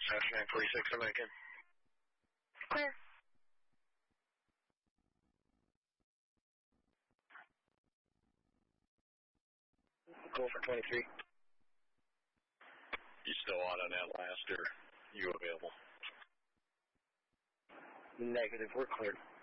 South 946, I'm back in. Clear. Cool for 23. You still on that last, or you available? Negative, we're cleared.